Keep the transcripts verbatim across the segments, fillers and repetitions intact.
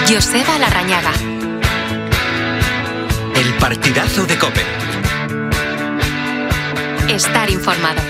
Joseba Larrañaga. El partidazo de COPE. Estar informado.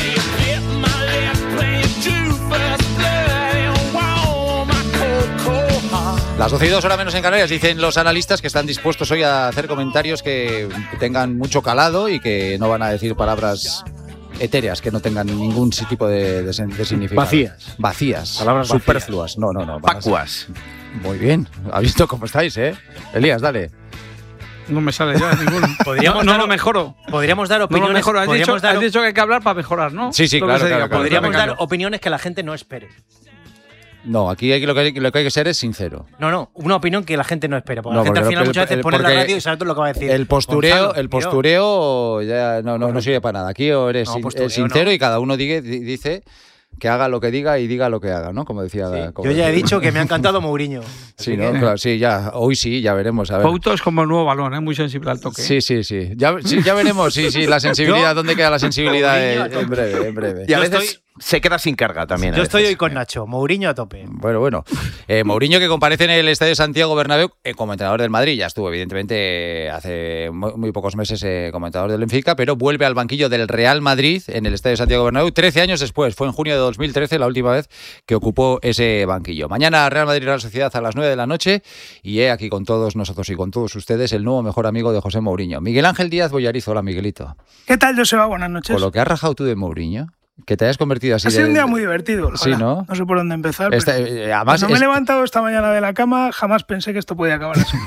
Las doce y dos, hora menos en Canarias, dicen los analistas que están dispuestos hoy a hacer comentarios que tengan mucho calado y que no van a decir palabras etéreas, que no tengan ningún tipo de, de, de significado. Vacías. Vacías. Palabras superfluas. No, no, no. Vacuas. Muy bien. ¿Has visto cómo estáis, eh? Elías, dale. No me sale ya ninguno. Podríamos no, dar, no lo mejoro. Podríamos dar No opiniones. lo mejoro. Has, dicho, dar, has dicho que hay que hablar para mejorar, ¿no? Sí, sí, Lo claro, que se claro, diga. claro. Podríamos Venga, dar opiniones que la gente no espere. No, aquí hay, lo, que hay, lo que hay que ser es sincero. No, no, una opinión que la gente no espera. Porque No, la gente porque al final el- muchas veces el- pone la porque radio y sabe todo lo que va a decir. El postureo, Gonzalo, el tío. postureo ya no, no, no sirve para nada. Aquí o eres No, sin- postureo, eh, sincero no. y cada uno digue- di- dice que haga lo que diga y diga lo que haga, ¿no? Como decía. Sí, como yo ya he decía. dicho que me ha encantado Mourinho. Sí, Así ¿no? que- Claro, sí, ya. Hoy sí, ya veremos. A ver. Couto es como el nuevo balón, es muy sensible al toque. Sí, sí, sí. Ya, sí, ya veremos. Sí, sí, la sensibilidad. Yo- ¿Dónde queda la sensibilidad? Mourinho a En, tope. en breve, en breve. Y a Yo veces estoy- se queda sin carga también. a Yo estoy veces. hoy con Nacho, Mourinho a tope. Bueno, bueno. Eh, Mourinho, que comparece en el Estadio Santiago Bernabéu eh, como entrenador del Madrid. Ya estuvo, evidentemente, hace muy, muy pocos meses eh, como entrenador del Benfica, pero vuelve al banquillo del Real Madrid en el Estadio Santiago Bernabéu trece años después. Fue en junio de dos mil trece la última vez que ocupó ese banquillo. Mañana Real Madrid Real Sociedad a las nueve de la noche y he aquí con todos nosotros y con todos ustedes el nuevo mejor amigo de José Mourinho, Miguel Ángel Díaz Bollarizo. Hola, Miguelito. ¿Qué tal, Joseba? Buenas noches. Con lo que has rajado tú de Mourinho, que te hayas convertido así Ha sido de... un día muy divertido. Sí, ojalá. ¿no? No sé por dónde empezar. Este, pero eh, además, cuando me he es- levantado esta mañana de la cama, jamás pensé que esto podía acabar así.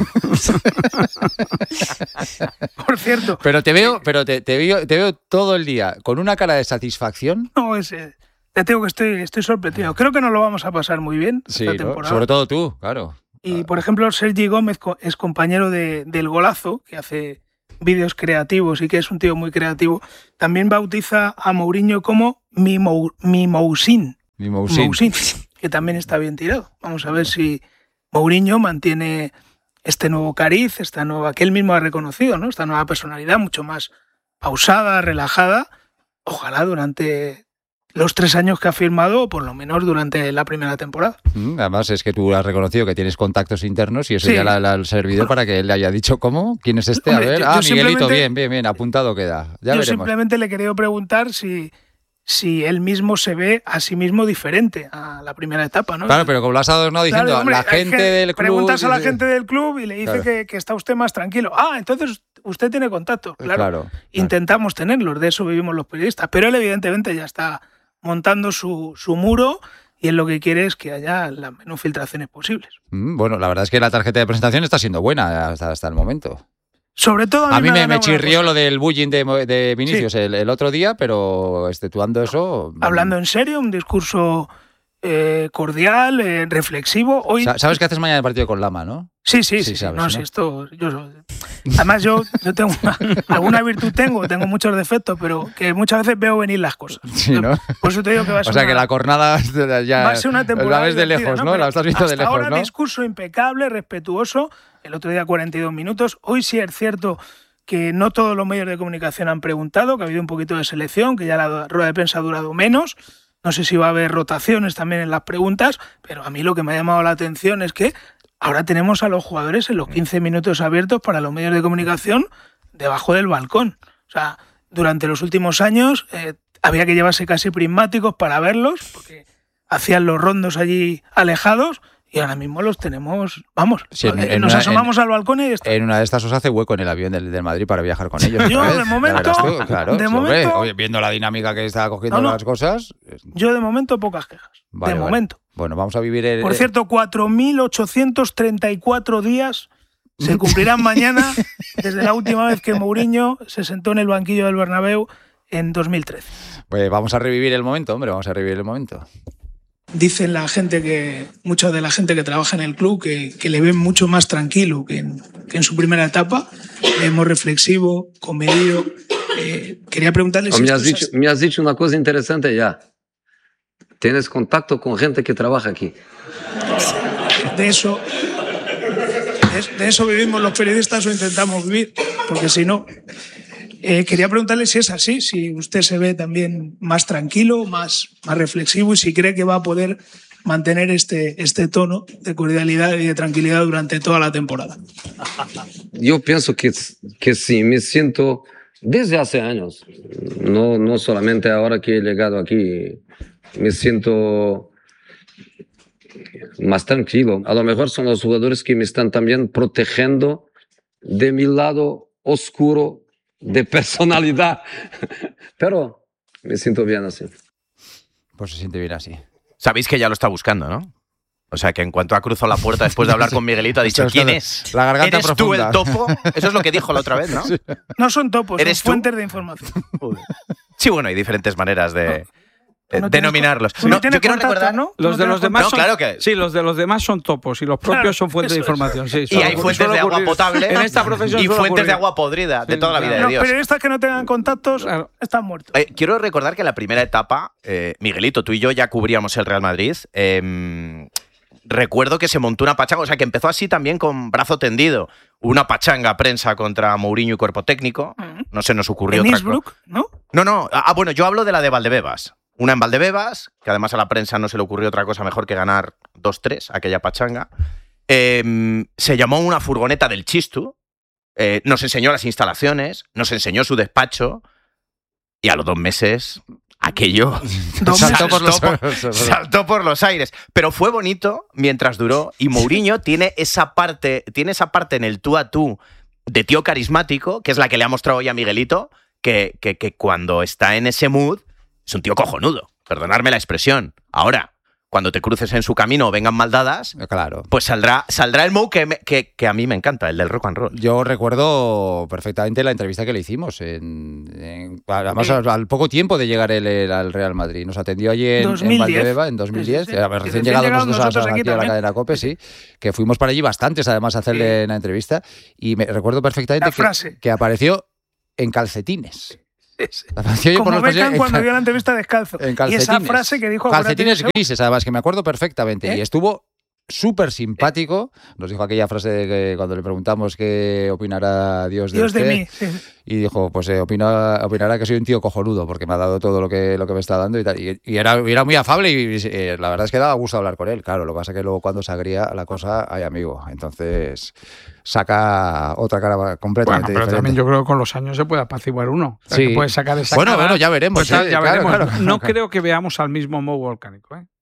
Por cierto, Pero te veo, pero te, te veo, te veo todo el día con una cara de satisfacción. no, es, eh, te digo que estoy, estoy sorprendido. Creo que nos lo vamos a pasar muy bien Sí, esta ¿no? temporada. Sobre todo tú, claro. Y, por ejemplo, Sergi Gómez co- es compañero de, del Golazo, que hace vídeos creativos y que es un tío muy creativo. También bautiza a Mourinho como mi, Mou, mi Mousin. Mi Mousin. Mousin, que también está bien tirado. Vamos a ver si Mourinho mantiene este nuevo cariz, esta nueva que él mismo ha reconocido, ¿no? Esta nueva personalidad mucho más pausada, relajada. Ojalá durante los tres años que ha firmado, o por lo menos durante la primera temporada. Mm, Además es que tú has reconocido que tienes contactos internos y eso Sí. ya la- la- ha servido para que él le haya dicho cómo, quién es este, Hombre, a ver. yo- ah, yo Miguelito, simplemente- bien, bien, bien, apuntado queda. Ya Yo veremos. simplemente le he querido preguntar si, si él mismo se ve a sí mismo diferente a la primera etapa, ¿no? Claro, pero como lo has adornado diciendo, Claro, hombre, la hay gente que- del club... Preguntas a la dice- gente del club y le dice Claro. que, que está usted más tranquilo. Ah, entonces usted tiene contacto. Claro. Claro, claro. Intentamos tenerlos, de eso vivimos los periodistas. Pero él, evidentemente, ya está montando su, su muro y él lo que quiere es que haya las menos filtraciones posibles. Mm, Bueno, la verdad es que la tarjeta de presentación está siendo buena hasta, hasta el momento. Sobre todo a mí, A mí ha me, ganado me una chirrió cosa. lo del bullying de, Mo- de Vinicius el, el otro día, pero exceptuando eso... Hablando en serio, un discurso eh, cordial, eh, reflexivo. Hoy, Sa- ¿Sabes qué haces mañana en el partido con Lama, no? Sí, sí, Sí, sí. sí. sabes, no, ¿no? sí, esto, yo, además, yo, yo tengo una, alguna virtud tengo, tengo muchos defectos, pero que muchas veces veo venir las cosas. Sí, ¿no? Por eso te digo que va a ser O sea una, que la cornada ya va a ser una temporada la ves de divertida, lejos, ¿no? ¿no? Pero La estás viendo hasta de lejos, ahora ¿no? discurso impecable, respetuoso. El otro día cuarenta y dos minutos. Hoy sí es cierto que no todos los medios de comunicación han preguntado, que ha habido un poquito de selección, que ya la rueda de prensa ha durado menos. No sé si va a haber rotaciones también en las preguntas, pero a mí lo que me ha llamado la atención es que ahora tenemos a los jugadores en los quince minutos abiertos para los medios de comunicación debajo del balcón. O sea, durante los últimos años eh, había que llevarse casi prismáticos para verlos, porque hacían los rondos allí alejados, y ahora mismo los tenemos, vamos, Sí, en- eh, en nos una- asomamos al balcón y está. En una de estas os hace hueco en el avión del, del Madrid para viajar con ellos. Yo, otra de vez. momento- Ya verás tú, claro, de sí, hombre, momento- oye, viendo la dinámica que está cogiendo No, no. las cosas. Yo de momento pocas quejas, Vale, de vale. momento. Bueno, vamos a vivir el. Por cierto, cuatro mil ochocientos treinta y cuatro días se cumplirán mañana desde la última vez que Mourinho se sentó en el banquillo del Bernabéu en dos mil trece. Pues vamos a revivir el momento, hombre, vamos a revivir el momento. Dicen la gente que, mucha de la gente que trabaja en el club, que, que le ven mucho más tranquilo que en, que en su primera etapa. Le vemos reflexivo, comedido. Eh, quería preguntarle si Me has, esto es dicho, así. me has dicho una cosa interesante ya. Tienes contacto con gente que trabaja aquí. de eso, de, de eso vivimos los periodistas o intentamos vivir, porque si no... Eh, quería preguntarle si es así, si usted se ve también más tranquilo, más, más reflexivo y si cree que va a poder mantener este, este tono de cordialidad y de tranquilidad durante toda la temporada. Yo pienso que, que sí, me siento desde hace años, no, no solamente ahora que he llegado aquí, me siento más tranquilo. A lo mejor son los jugadores que me están también protegiendo de mi lado oscuro de personalidad, pero me siento bien así. Pues se siente bien así. Sabéis que ya lo está buscando, ¿no? O sea, que en cuanto ha cruzado la puerta después de hablar con Miguelito, ha dicho, ¿quién es? La garganta ¿Eres profunda. tú el topo? Eso es lo que dijo la otra vez, ¿no? Sí. No son topos, son ¿Eres tú? fuentes de información. Sí, bueno, hay diferentes maneras de Tú no eh, tienes denominarlos. co- tú no No, tienes yo quiero contacto, recordar... ¿no? Los ¿No de tienes los demás No, son, claro que- sí, los de los demás son topos y los propios Claro, son fuentes de eso es. información. Sí, Y suele hay ocurrir- fuentes suele de agua ocurrir. potable En esta profesión y suele fuentes ocurrir. de agua podrida de Sí, toda la vida claro. de Los Dios. periodistas que no tengan contactos Claro. están muertos. Eh, quiero recordar que la primera etapa, eh, Miguelito, tú y yo ya cubríamos el Real Madrid. Eh, recuerdo que se montó una pachanga, o sea, que empezó así también con brazo tendido. Una pachanga prensa contra Mourinho y cuerpo técnico. No se nos ocurrió En otra Innsbruck, cosa. ¿no? No, no. Ah, bueno, yo hablo de la de Valdebebas. Una en Valdebebas, que además a la prensa no se le ocurrió otra cosa mejor que ganar dos tres, aquella pachanga. Eh, se llamó una furgoneta del Chistu. Eh, nos enseñó las instalaciones, nos enseñó su despacho. Y a los dos meses, aquello Saltó por los- por, saltó por los aires. Pero fue bonito mientras duró. Y Mourinho tiene esa parte, tiene esa parte en el tú a tú de tío carismático, que es la que le ha mostrado hoy a Miguelito, que, que, que cuando está en ese mood es un tío cojonudo. Perdonadme la expresión. Ahora, cuando te cruces en su camino o vengan maldadas, Claro. pues saldrá, saldrá el Mou que, me- que, que a mí me encanta, el del rock and roll. Yo recuerdo perfectamente la entrevista que le hicimos. En, en- además, al, al poco tiempo de llegar él, él al Real Madrid. Nos atendió allí en, dos en mil diez. Valdebeba en dos mil diez. Sí, sí, sí. Eh, Y Recién recién llegados llegados nosotros, nosotros a- aquí aquí a la también. cadena COPE, sí. Que fuimos para allí bastantes, además, a hacerle una entrevista. Y me recuerdo perfectamente La que, frase. que apareció en calcetines. Apareció yo por Como los pasillos Beckham en cuando cal- dio la entrevista descalzo. en Y calcetines. esa frase que dijo... acuérdate Calcetines de eso, grises, además, que me acuerdo perfectamente. ¿Eh? Y estuvo súper simpático. Nos dijo aquella frase de que cuando le preguntamos qué opinará Dios de Dios de usted, mí. Sí. y dijo, pues eh, opina, opinará que soy un tío cojonudo porque me ha dado todo lo que, lo que me está dando y tal. Y, y era, y era muy afable y eh, la verdad es que daba gusto hablar con él. Claro, lo que pasa es que luego cuando se agría la cosa, hay amigo. Entonces saca otra cara Bueno, completamente pero diferente. también yo creo que con los años se puede apaciguar uno. O sea, Sí. que puede sacar esa Bueno, cara. bueno, ya veremos, Pues ya, sí, ya claro, veremos. claro. No creo que veamos al mismo Mo volcánico, ¿eh?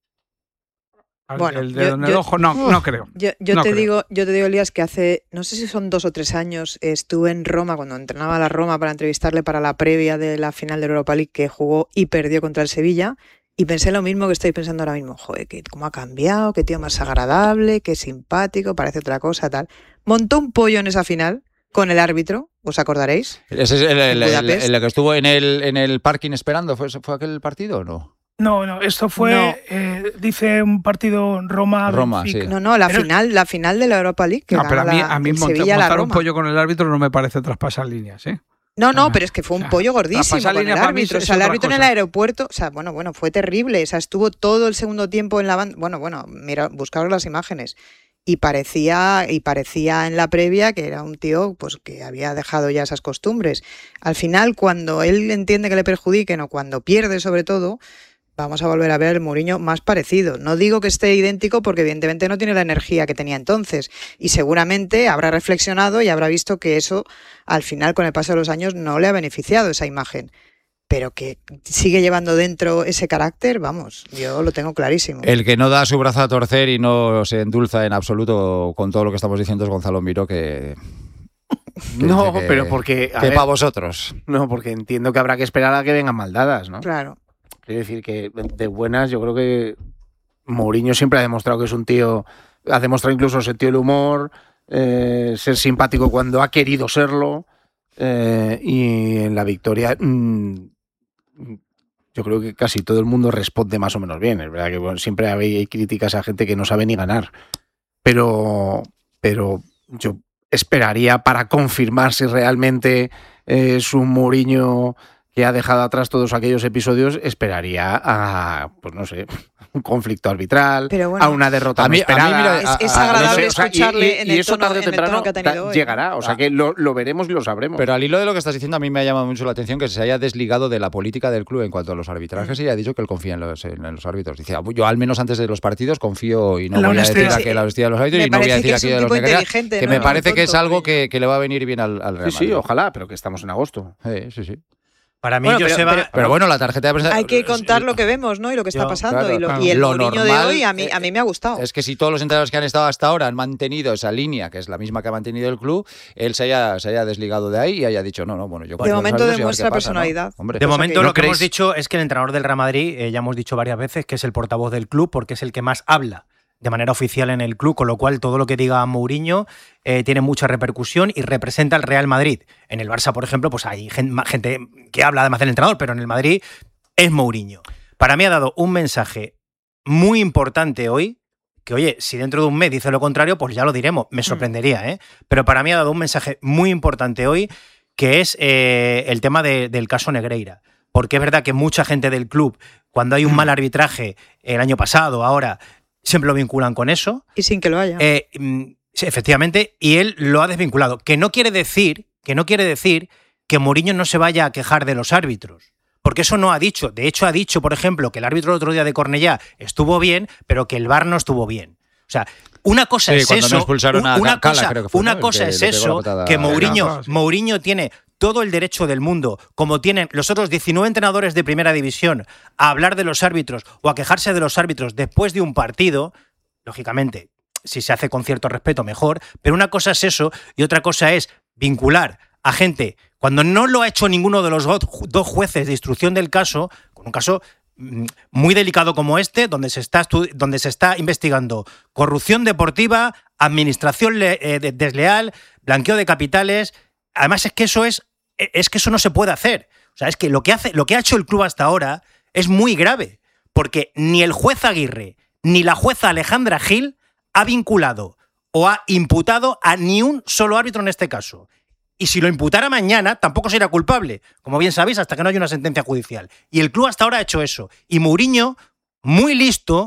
Al- Bueno, el dedo yo- en el yo- ojo, no, no creo. Yo, yo No te creo. digo, yo te digo, Elías, que hace, no sé si son dos o tres años, estuve en Roma cuando entrenaba a la Roma para entrevistarle para la previa de la final de Europa League que jugó y perdió contra el Sevilla. Y pensé lo mismo que estoy pensando ahora mismo. Joder, que cómo ha cambiado, qué tío más agradable, qué simpático, parece otra cosa, tal. Montó un pollo en esa final con el árbitro, ¿os acordaréis? Ese es el, el- En el- Budapest. el que estuvo en el, en el parking esperando. ¿Fue, ¿Fue aquel partido o no? No, no, esto fue, No. eh, dice un partido Roma. Roma, Benfica. sí. No, no, la Pero- final, la final de la Europa League que No, ganó pero a mí, la- a mí el monta- Sevilla a la montar un Roma. pollo con el árbitro no me parece traspasar líneas, ¿eh? No, no, Ah, pero es que fue un o sea, pollo gordísimo traspasar con el línea para mí árbitro. es O sea, el otra árbitro en el cosa. aeropuerto, o sea, bueno, bueno, fue terrible. O sea, estuvo todo el segundo tiempo en la banda. Bueno, bueno, mira, buscaros las imágenes. Y parecía, y parecía en la previa que era un tío pues que había dejado ya esas costumbres. Al final, cuando él entiende que le perjudiquen o cuando pierde sobre todo, vamos a volver a ver el Mourinho más parecido. No digo que esté idéntico porque evidentemente no tiene la energía que tenía entonces y seguramente habrá reflexionado y habrá visto que eso al final con el paso de los años no le ha beneficiado esa imagen. Pero que sigue llevando dentro ese carácter, vamos, yo lo tengo clarísimo. El que no da su brazo a torcer y no se endulza en absoluto con todo lo que estamos diciendo es Gonzalo Miró, que... que No, dice que- pero porque. a Que ver, para vosotros. no, porque entiendo que habrá que esperar a que vengan maldadas, ¿no? Claro. Quiero decir que de buenas, yo creo que Mourinho siempre ha demostrado que es un tío. Ha demostrado incluso sentido del humor, eh, ser simpático cuando ha querido serlo. eh, y en la victoria. Mmm, yo creo que casi todo el mundo responde más o menos bien. Es verdad que bueno, siempre hay críticas a gente que no sabe ni ganar. Pero, pero yo esperaría para confirmar si realmente eh, es un Mourinho que ha dejado atrás todos aquellos episodios, esperaría a, pues no sé, un conflicto arbitral, Pero bueno, a una derrota a mí- inesperada. a mí, mira, Es, es a- a- agradable no sé, o sea, y- escucharle y- en y el eso tono, tarde o en el temprano tono que ha tenido hoy. llegará, o sea que lo, lo veremos y lo sabremos. Pero al hilo de lo que estás diciendo, a mí me ha llamado mucho la atención que se haya desligado de la política del club en cuanto a los arbitrajes y haya dicho que él confía en los, en los árbitros. Dice, "Ah, yo al menos antes de los partidos confío y no La voy a honestidad. decir aquí la honestidad de los árbitros Me y no voy a parece decir que es aquí un de los tipo negreras", inteligente, que ¿no? me No parece que es tonto, algo sí. que, que le va a venir bien al, al Real sí, sí, Madrid. ojalá, pero que estamos en agosto. Sí, sí, sí. Para mí, Bueno, pero- Joseba... pero- Pero bueno, la tarjeta de prensa... Hay que contar lo que vemos, ¿no? Y lo que está Yo- pasando. claro, y, lo- claro. y el Lo Mourinho de normal, hoy a mí, eh, a mí me ha gustado. Es que si todos los entrenadores que han estado hasta ahora han mantenido esa línea, que es la misma que ha mantenido el club, él se haya, se haya desligado de ahí y haya dicho, no, no, bueno, yo... De confío en los momento árbitros y a ver demuestra qué pasa, ¿no? personalidad. Hombre, De Cosa momento que- lo ¿No que hemos creéis? dicho es que el entrenador del Real Madrid, eh, ya hemos dicho varias veces, que es el portavoz del club porque es el que más habla de manera oficial en el club, con lo cual todo lo que diga Mourinho eh, tiene mucha repercusión y representa al Real Madrid. En el Barça, por ejemplo, pues hay gen- ma- gente que habla además del entrenador, pero en el Madrid es Mourinho. Para mí ha dado un mensaje muy importante hoy, que oye, si dentro de un mes dice lo contrario, pues ya lo diremos, me sorprendería, ¿eh? Pero para mí ha dado un mensaje muy importante hoy, que es eh, el tema de- del caso Negreira. Porque es verdad que mucha gente del club, cuando hay un mal arbitraje el año pasado, ahora, siempre lo vinculan con eso. Y sin que lo haya. Eh, mm, sí, efectivamente, y él lo ha desvinculado. Que no quiere decir, que no quiere decir que Mourinho no se vaya a quejar de los árbitros. Porque eso no ha dicho. De hecho, ha dicho, por ejemplo, que el árbitro el otro día de Cornellá estuvo bien, pero que el V A R no estuvo bien. O sea, una cosa Sí, es cuando no eso. expulsaron a una Cala, cosa, creo que fue, una ¿no? El cosa que es le pegó la eso, patada que a Mourinho, Cala, sí. Mourinho tiene todo el derecho del mundo, como tienen los otros diecinueve entrenadores de primera división, a hablar de los árbitros o a quejarse de los árbitros después de un partido. Lógicamente, si se hace con cierto respeto, mejor. Pero una cosa es eso y otra cosa es vincular a gente, cuando no lo ha hecho ninguno de los go- dos jueces de instrucción del caso, con un caso mm, muy delicado como este, donde se está, estu- donde se está investigando corrupción deportiva, administración le- eh, de- desleal, blanqueo de capitales. Además, es que eso es, es que eso no se puede hacer. O sea, es que lo que hace, lo que ha hecho el club hasta ahora es muy grave, porque ni el juez Aguirre ni la jueza Alejandra Gil ha vinculado o ha imputado a ni un solo árbitro en este caso. Y si lo imputara mañana, tampoco será culpable, como bien sabéis, hasta que no haya una sentencia judicial. Y el club hasta ahora ha hecho eso. Y Mourinho, muy listo,